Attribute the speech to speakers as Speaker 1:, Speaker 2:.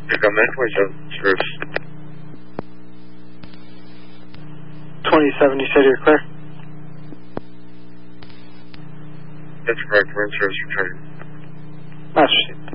Speaker 1: come in, 27 service.
Speaker 2: 27, you said you're clear?
Speaker 1: That's correct, we're in service returning.
Speaker 2: Master